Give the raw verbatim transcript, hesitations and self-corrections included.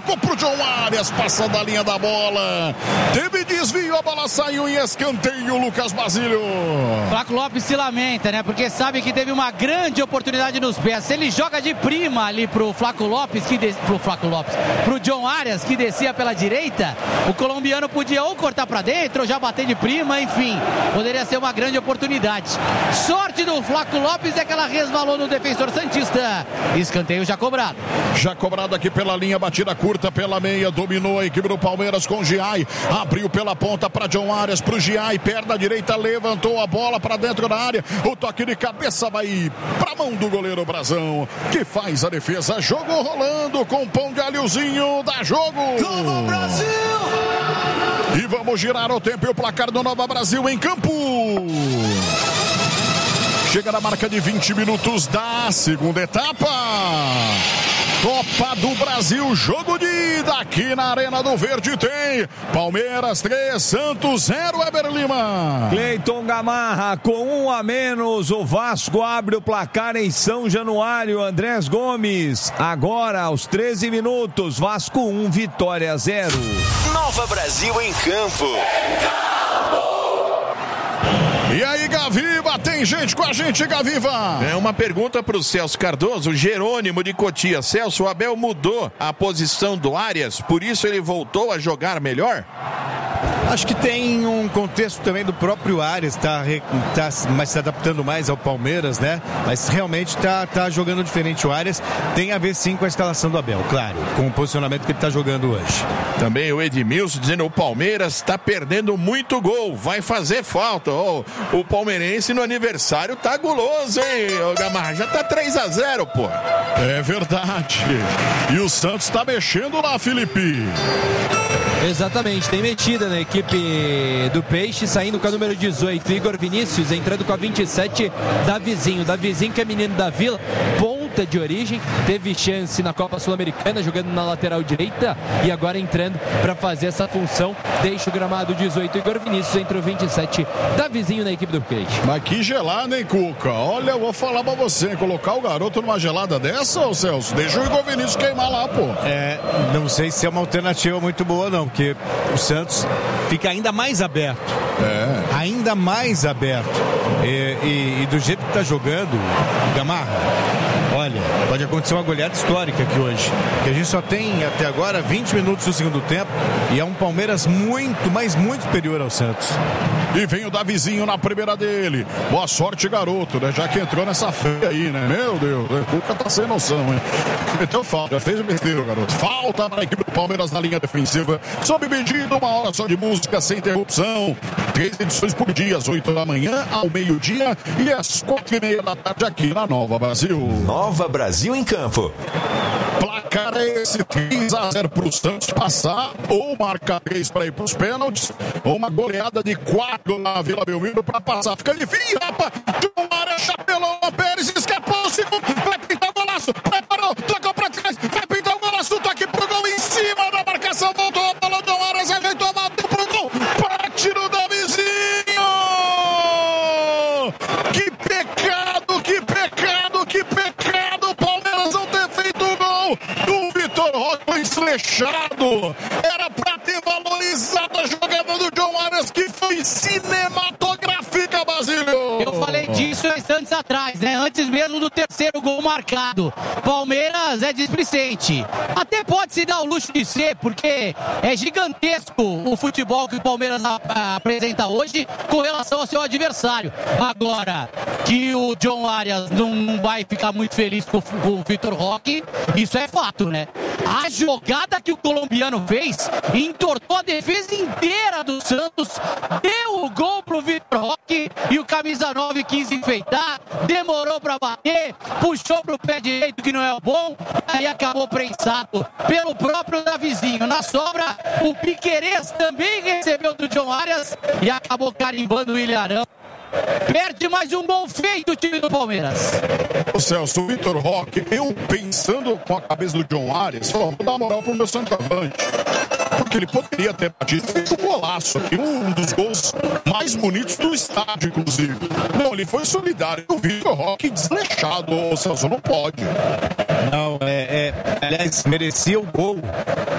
tocou pro John Arias, passando a linha da bola. Teve desvio, a bola saiu em escanteio, Lucas Basílio. Flaco Lopes se lamenta, né? Porque sabe que teve uma grande oportunidade nos pés. Se ele joga de prima ali pro Flaco Lopes, que des... pro Flaco Lopes, pro John Arias, que descia pela direita, o colombiano podia ou cortar pra dentro, ou já bater de prima, enfim. Poderia ser uma grande oportunidade. Sorte do Flaco Lopes é que ela resvalou no defensor santista. Escanteio já cobrado. Já cobrado aqui pela linha, batida curta pela meia, dominou a equipe do Palmeiras com o Giai, abriu pela ponta para John Arias, pro Giai, perna direita, levantou a bola para dentro da área, o toque de cabeça vai para mão do goleiro Brazão, que faz a defesa. Jogo rolando com pão de alhozinho, dá jogo. Nova Brasil! E vamos girar o tempo e o placar do Nova Brasil em campo. Chega na marca de vinte minutos da segunda etapa. Copa do Brasil, jogo de ida aqui na Arena do Verde. Tem Palmeiras três, Santos zero, Eber Lima. Cleiton Gamarra com um a menos. O Vasco abre o placar em São Januário. Andrés Gomes. Agora aos treze minutos. Vasco um, Vitória zero. Nova Brasil em campo. E aí, Gaviva, tem gente com a gente, Gaviva? É uma pergunta para o Celso Cardoso, Jerônimo de Cotia. Celso, o Abel mudou a posição do Arias, por isso ele voltou a jogar melhor? Acho que tem um contexto também do próprio Arias, tá, tá mas se adaptando mais ao Palmeiras, né? Mas realmente tá, tá jogando diferente o Arias. Tem a ver sim com a escalação do Abel, claro, com o posicionamento que ele tá jogando hoje. Também o Edmilson dizendo o Palmeiras está perdendo muito gol, vai fazer falta. Oh, o palmeirense no aniversário tá guloso, hein, oh, Gamarra? Já tá três a zero, pô. É verdade. E o Santos tá mexendo lá, Felipe. Exatamente, tem metida na equipe do Peixe, saindo com a número dezoito, Igor Vinícius, entrando com a vinte e sete, Davizinho. Davizinho, que é menino da Vila, ponta de origem, teve chance na Copa Sul-Americana, jogando na lateral direita, e agora entrando para fazer essa função. Deixa o gramado dezoito, Igor Vinícius, entre o vinte e sete, Davizinho na equipe do Peixe. Mas que gelada, hein, Cuca? Olha, eu vou falar pra você, colocar o garoto numa gelada dessa, ô Celso, deixa o Igor Vinícius queimar lá, pô. É, não sei se é uma alternativa muito boa, não, porque o Santos fica ainda mais aberto. É. Ainda mais aberto. E, e, e do jeito que tá jogando, Gamarra, olha, pode acontecer uma goleada histórica aqui hoje. Que a gente só tem até agora vinte minutos do segundo tempo e é um Palmeiras muito, mas muito superior ao Santos. E vem o Davizinho na primeira dele. Boa sorte, garoto, né? Já que entrou nessa feia aí, né? Meu Deus, o Cuca tá sem noção, hein? Meteu falta, já fez o besteiro, garoto. Falta para a equipe do Palmeiras na linha defensiva. Sob medida, uma hora só de música sem interrupção. Três edições por dia, às oito da manhã, ao meio-dia e às quatro e meia da tarde aqui na Nova Brasil. Nova Brasil em campo. Placar é esse, três a zero pro Santos passar, ou marcar três para ir pros pênaltis, ou uma goleada de quatro na Vila Belmiro para passar. Fica difícil, rapaz. John Arias chapelou o Pérez, escapou o segundo, vai pintar o golaço, preparou, tocou para trás, vai pintar o golaço, toque pro gol em cima da marcação, voltou a bola, John Arias ajeitou, bateu pro gol, bate no Davizinho! Que pecado, que pecado, que pecado, Palmeiras não ter feito o gol. O Vitor Roque foi esleixado. Era pra ter valorizado a jogada do John Arias, que foi cinematográfica, Basílio. Eu falei disso instantes atrás, né? Antes mesmo do terceiro gol marcado. Palmeiras é displicente. Até pode se dar o luxo de ser, porque é gigantesco o futebol que o Palmeiras a, a, apresenta hoje com relação ao seu adversário. Agora, que o John Arias não vai ficar muito feliz com, com o Vitor Roque, isso é fato, né? A jogada que o colombiano fez entortou a defesa inteira do Santos, deu o gol pro Vitor Roque e o camisa nove quis enfeitar, demorou pra bater, puxou pro pé direito que não é o bom, aí acabou prensado pelo próprio Davizinho. Na sobra, o Piquerez também recebeu do John Arias e acabou carimbando o Ilharão. Perde mais um gol feito o time do Palmeiras. O Celso, o Vitor Roque, eu pensando com a cabeça do John Arias, falou, vou dar moral pro meu centroavante. Porque ele poderia ter batido, feito um golaço aqui, um dos gols mais bonitos do estádio, inclusive. Não, ele foi solidário. O Vitor Roque desleixado, o Celso, não pode. Não, é, é, aliás, merecia o gol.